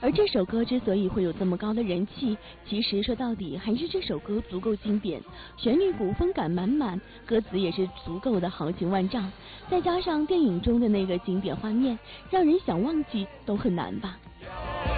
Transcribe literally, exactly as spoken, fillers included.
而这首歌之所以会有这么高的人气，其实说到底还是这首歌足够经典，旋律古风感满满，歌词也是足够的豪情万丈，再加上电影中的那个经典画面，让人想忘记都很难吧。